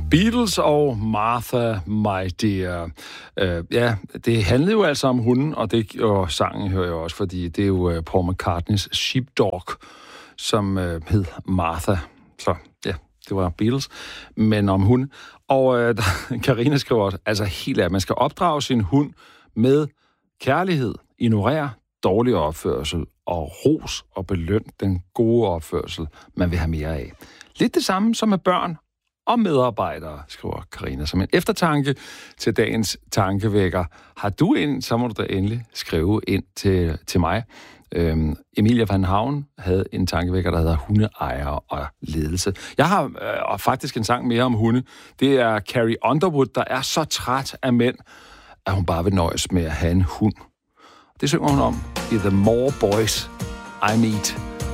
Beatles og Martha, My Dear. Ja, det handlede jo altså om hunden, og sangen hører jeg også, fordi det er jo Paul McCartneys Sheepdog, som hed Martha. Så ja, det var Beatles, men om hund. Og Karina skriver også, altså helt af, man skal opdrage sin hund med kærlighed, ignorere dårlig opførsel og ros og beløn den gode opførsel, man vil have mere af. Lidt det samme som med børn og medarbejdere, skriver Karina. Som en eftertanke til dagens tankevækker. Har du en, så må du da endelig skrive ind til mig. Emilia van Havn havde en tankevækker, der hedder hundeejere og ledelse. Jeg har faktisk en sang mere om hunde. Det er Carrie Underwood, der er så træt af mænd, at hun bare vil nøjes med at have en hund. Det synger hun om i The More Boys I Meet.